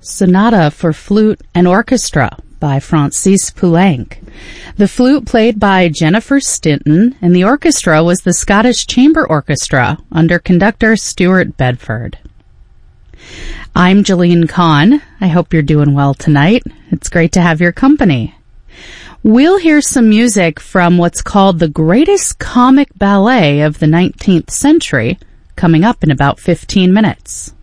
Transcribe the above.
Sonata for Flute and Orchestra by Francis Poulenc. The flute played by Jennifer Stinton, and the orchestra was the Scottish Chamber Orchestra under conductor Stuart Bedford. I'm Jeline Kahn. I hope you're doing well tonight. It's great to have your company. We'll hear some music from what's called the greatest comic ballet of the 19th century, coming up in about 15 minutes.